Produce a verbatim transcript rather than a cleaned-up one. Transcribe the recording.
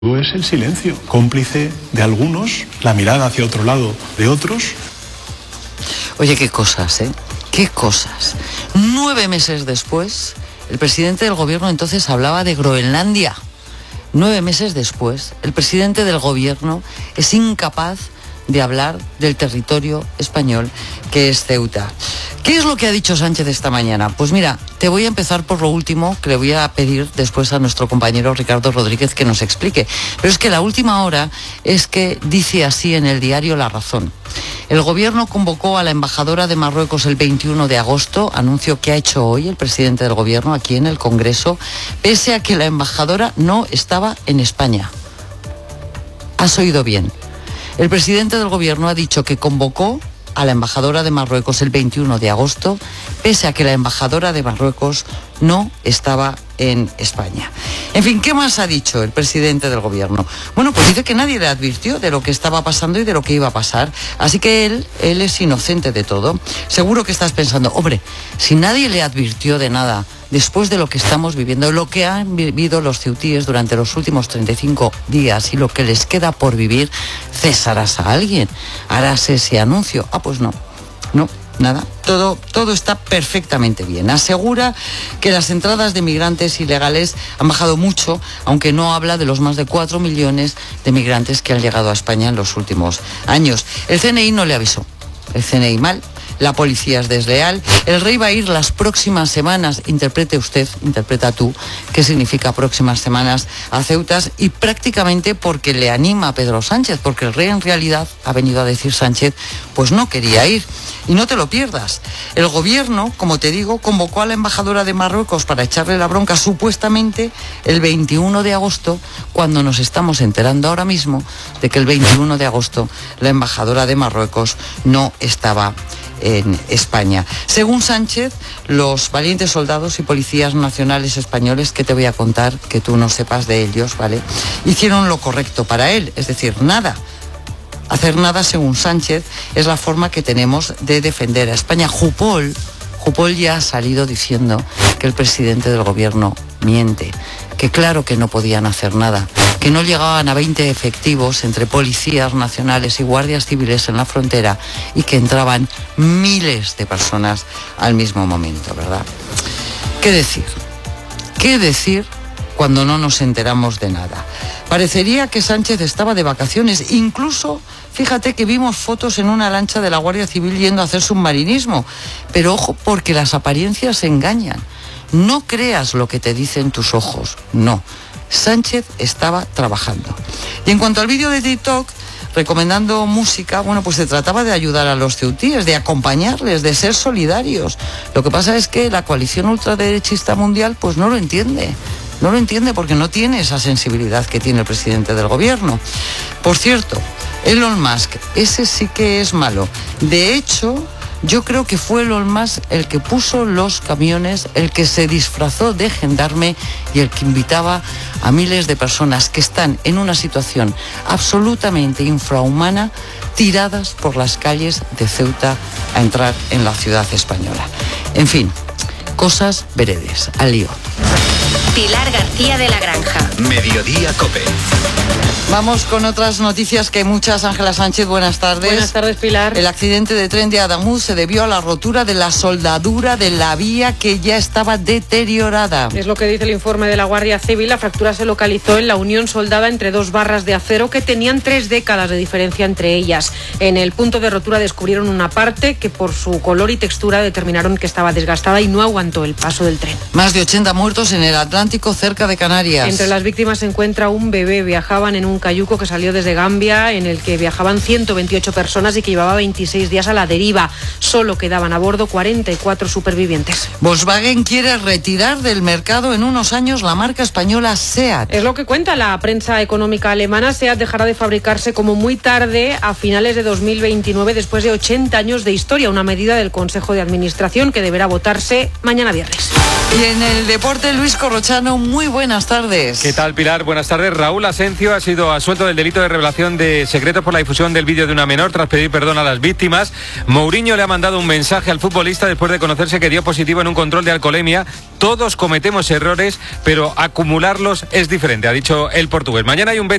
Es el silencio, cómplice de algunos, la mirada hacia otro lado de otros. Oye, qué cosas, ¿eh? Qué cosas. Nueve meses después, el presidente del gobierno entonces hablaba de Groenlandia. Nueve meses después, el presidente del gobierno es incapaz de hablar del territorio español que es Ceuta. ¿Qué es lo que ha dicho Sánchez esta mañana? Pues mira, te voy a empezar por lo último, que le voy a pedir después a nuestro compañero Ricardo Rodríguez que nos explique. Pero es que la última hora es que dice así en el diario La Razón. El gobierno convocó a la embajadora de Marruecos el veintiuno de agosto, anuncio que ha hecho hoy el presidente del gobierno aquí en el Congreso, pese a que la embajadora no estaba en España. Has oído bien. El presidente del gobierno ha dicho que convocó a la embajadora de Marruecos el veintiuno de agosto, pese a que la embajadora de Marruecos no estaba en España. En fin, ¿qué más ha dicho el presidente del gobierno? Bueno, pues dice que nadie le advirtió de lo que estaba pasando y de lo que iba a pasar. Así que él, él es inocente de todo. Seguro que estás pensando, hombre, si nadie le advirtió de nada después de lo que estamos viviendo, lo que han vivido los ceutíes durante los últimos treinta y cinco días y lo que les queda por vivir, cesarás a alguien, harás ese anuncio. Ah, pues no, no. Nada, todo, todo está perfectamente bien. Asegura que las entradas de migrantes ilegales han bajado mucho, aunque no habla de los más de cuatro millones de migrantes que han llegado a España en los últimos años. El C N I no le avisó. El C N I mal, la policía es desleal, el rey va a ir las próximas semanas, interprete usted, interpreta tú, qué significa próximas semanas a Ceuta, y prácticamente porque le anima a Pedro Sánchez, porque el rey en realidad, ha venido a decir Sánchez, pues no quería ir. Y no te lo pierdas. El gobierno, como te digo, convocó a la embajadora de Marruecos para echarle la bronca supuestamente el veintiuno de agosto, cuando nos estamos enterando ahora mismo de que el veintiuno de agosto la embajadora de Marruecos no estaba en España. Según Sánchez, los valientes soldados y policías nacionales españoles, que te voy a contar, que tú no sepas de ellos, ¿vale?, hicieron lo correcto para él, es decir, nada. Hacer nada, según Sánchez, es la forma que tenemos de defender a España. Jupol, Jupol ya ha salido diciendo que el presidente del gobierno miente, que claro que no podían hacer nada, que no llegaban a veinte efectivos entre policías nacionales y guardias civiles en la frontera y que entraban miles de personas al mismo momento, ¿verdad? ¿Qué decir? ¿Qué decir cuando no nos enteramos de nada? Parecería que Sánchez estaba de vacaciones, incluso, fíjate que vimos fotos en una lancha de la Guardia Civil yendo a hacer submarinismo, pero ojo, porque las apariencias engañan. No creas lo que te dicen tus ojos, no. Sánchez estaba trabajando. Y en cuanto al vídeo de TikTok, recomendando música, bueno, pues se trataba de ayudar a los ceutíes, de acompañarles, de ser solidarios. Lo que pasa es que la coalición ultraderechista mundial pues no lo entiende. No lo entiende porque no tiene esa sensibilidad que tiene el presidente del gobierno. Por cierto, Elon Musk, ese sí que es malo. De hecho, yo creo que fue Elon Musk el que puso los camiones, el que se disfrazó de gendarme y el que invitaba a miles de personas que están en una situación absolutamente infrahumana, tiradas por las calles de Ceuta a entrar en la ciudad española. En fin, cosas veredes. Al lío. Pilar García de la Granja. Mediodía COPE. Vamos con otras noticias que hay muchas. Ángela Sánchez, buenas tardes. Buenas tardes, Pilar. El accidente de tren de Adamuz se debió a la rotura de la soldadura de la vía que ya estaba deteriorada. Es lo que dice el informe de la Guardia Civil. La fractura se localizó en la unión soldada entre dos barras de acero que tenían tres décadas de diferencia entre ellas. En el punto de rotura descubrieron una parte que por su color y textura determinaron que estaba desgastada y no aguantó el paso del tren. Más de ochenta muertos en el Atlántico cerca de Canarias. Entre las víctimas se encuentra un bebé. Viajaban en un cayuco que salió desde Gambia, en el que viajaban ciento veintiocho personas y que llevaba veintiséis días a la deriva. Solo quedaban a bordo cuarenta y cuatro supervivientes. Volkswagen quiere retirar del mercado en unos años la marca española SEAT. Es lo que cuenta la prensa económica alemana. SEAT dejará de fabricarse como muy tarde, a finales de dos mil veintinueve, después de ochenta años de historia. Una medida del Consejo de Administración que deberá votarse mañana viernes. Y en el deporte, Luis Corrochano, muy buenas tardes. ¿Qué tal, Pilar? Buenas tardes. Raúl Asencio ha sido sido absuelto del delito de revelación de secretos por la difusión del vídeo de una menor tras pedir perdón a las víctimas. Mourinho le ha mandado un mensaje al futbolista después de conocerse que dio positivo en un control de alcoholemia. Todos cometemos errores, pero acumularlos es diferente, ha dicho el portugués. Mañana hay un